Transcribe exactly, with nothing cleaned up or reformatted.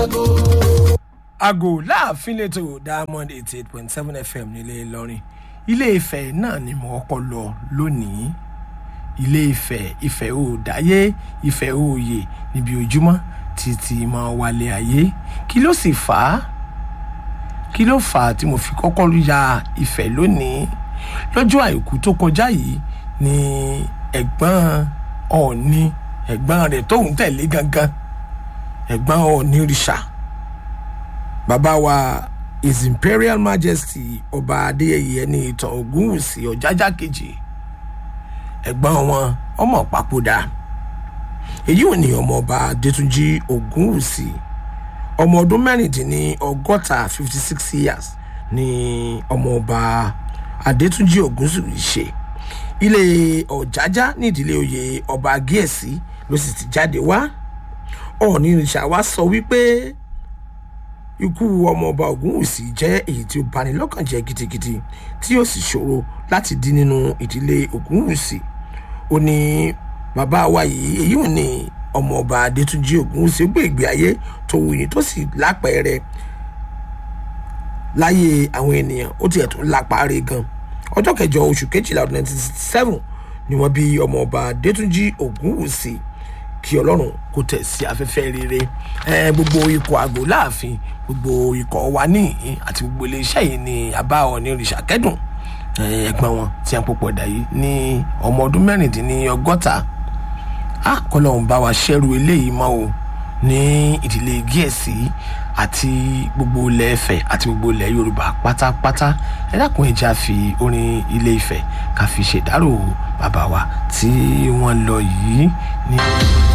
ago. Ago láàfin lẹ́tọ̀ Diamond eighty eight point seven F M nílé Ìlọrin. Ilé Ifẹ̀ náà ni mo kọ́ lọ lónìí. Ilé Ifẹ̀, Ifẹ̀ ò dáyé, Ifẹ̀ ò yè níbi ojúmọ́ títí máa wálé ayé. Kí ló sì fà á? Kí ló fà á tí mo fi kọ́kọ́ ya Ifẹ̀ lónìí? Lọ́jọ́ àìkú tó kọjá yìí ni ẹ̀gbọ́n Ọọ̀ni, ẹ̀gbọ́n rẹ̀ tóun tẹ̀lé gangan, ẹ̀gbọ́n Ọọ̀ni Rìṣà. Bàbá wa His Imperial Majesty Ọba Adéyẹyè ẹni ìtàn Ògúnwùsì Ọ̀jájá kejì. Ẹ̀gbọ́n wọn ọmọ papòdà. Èyí ò ní ọmọ ọba Adétúnjí Ògúnwùsì. Ọmọ ọdún mẹ́rìndínlọ́gọ́ta fifty six years ni ọmọ ọba Adétúnjí Ògúnwùsì ṣe. Ilé Ọ̀jájá ní ìdílé oyè ọba Gíẹ̀sí ló sì ti jáde wá. Ọọ̀ni Rìṣà wá sọ wípé ikú ọmọọba Ògúnwùsì jẹ́ èyí tí ó bani lọ́kàn jẹ́ gidigidi tí ó sì ṣòro láti dín nínú ìdílé Ògúnwùsì. Ó ní bàbá wa yìí èyí ò ní ọmọọba Adétúnjí Ògúnwùsì ó gbé ìgbé ayé tó wuyì tó sì lápẹẹrẹ láyé àwọn ènìyàn, ó tiẹ̀ tún lápáre gan. Ọjọ́ kẹjọ oṣù kejìlá ọdún nineteen sixty seven ni wọ́n bí ọmọọba Adétúnjí Ògúnwùsì. Kí Ọlọ́run kó tẹ̀ sí afẹ́fẹ́ rere. ẹ gbogbo ikọ̀ Àgò láàfin, gbogbo ikọ̀ wa níhìn àti gbogbo iléeṣẹ́ yìí ni àbá Ọọ̀ni Rìṣà kẹ́dùn ẹ̀gbọ́n wọn tí a ń pòpọ̀ dà yìí ní ọmọ ọdún mẹ́rìndínlọ́gọ́ta. á kọ́lọ́run bá wa ṣẹ́rù eléyìí mọ́ o ní ìdílé Gíẹ̀sí àti gbogbo ilẹ̀ Ifẹ̀ àti gbogbo ilẹ̀ Yorùbá pátápátá. ẹ dákun ẹ já fi orin Ilé Ifẹ̀ ká fi ṣèdárò bàbá wa tí wọ́n lọ yìí ní.